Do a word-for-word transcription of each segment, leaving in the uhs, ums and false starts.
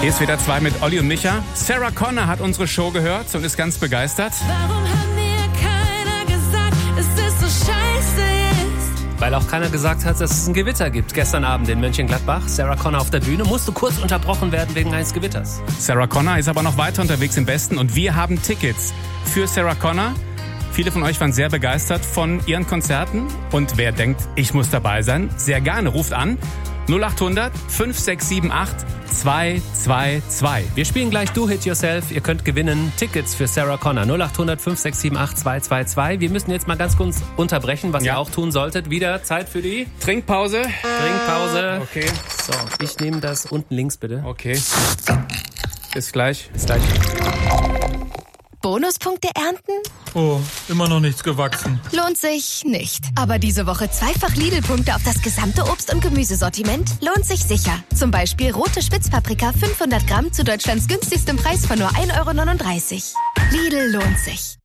Hier ist wieder zwei mit Olli und Micha. Sarah Connor hat unsere Show gehört und ist ganz begeistert. Warum hat mir keiner gesagt, dass es so scheiße ist? Weil auch keiner gesagt hat, dass es ein Gewitter gibt. Gestern Abend in Mönchengladbach. Sarah Connor auf der Bühne musste kurz unterbrochen werden wegen eines Gewitters. Sarah Connor ist aber noch weiter unterwegs im Westen und wir haben Tickets für Sarah Connor. Viele von euch waren sehr begeistert von ihren Konzerten. Und wer denkt, ich muss dabei sein, sehr gerne, ruft an. null acht hundert fünf sechs sieben acht zwei zwei zwei. Wir spielen gleich Do Hit Yourself. Ihr könnt gewinnen Tickets für Sarah Connor. null acht hundert fünf sechs sieben acht zwei zwei zwei. Wir müssen jetzt mal ganz kurz unterbrechen, was Ja. ihr auch tun solltet. Wieder Zeit für die Trinkpause. Trinkpause. Okay, So, ich nehme das unten links bitte. okay. Bis gleich. Bis gleich. Bonuspunkte ernten? Oh, immer noch nichts gewachsen. Lohnt sich nicht. Aber diese Woche zweifach Lidl-Punkte auf das gesamte Obst- und Gemüsesortiment lohnt sich sicher. Zum Beispiel rote Spitzpaprika fünfhundert Gramm zu Deutschlands günstigstem Preis von nur ein Euro neununddreißig. Lidl lohnt sich.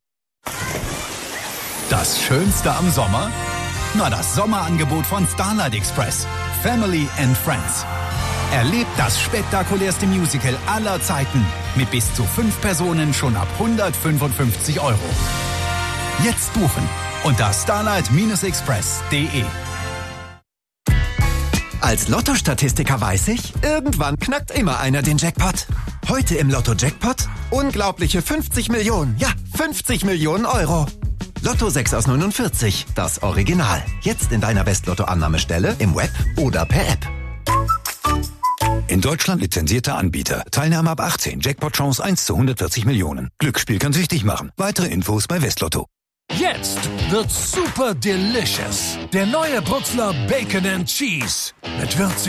Das Schönste am Sommer? Na, das Sommerangebot von Starlight Express. Family and Friends. Erlebt das spektakulärste Musical aller Zeiten mit bis zu fünf Personen schon ab hundertfünfundfünfzig Euro. Jetzt buchen unter starlight express punkt de. Als Lotto-Statistiker weiß ich, irgendwann knackt immer einer den Jackpot. Heute im Lotto-Jackpot unglaubliche fünfzig Millionen, ja, fünfzig Millionen Euro. Lotto sechs aus neunundvierzig, das Original. Jetzt in deiner West-Lotto-Annahmestelle, im Web oder per App. In Deutschland lizenzierter Anbieter. Teilnahme ab achtzehn. Jackpot-Chance eins zu hundertvierzig Millionen. Glücksspiel kann süchtig machen. Weitere Infos bei Westlotto. Jetzt wird super delicious. Der neue Brutzler Bacon and Cheese mit würzigen